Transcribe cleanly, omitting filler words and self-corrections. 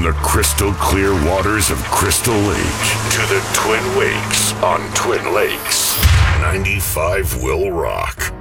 the crystal clear waters of Crystal Lake to the Twin Wakes on Twin Lakes. 95 will rock.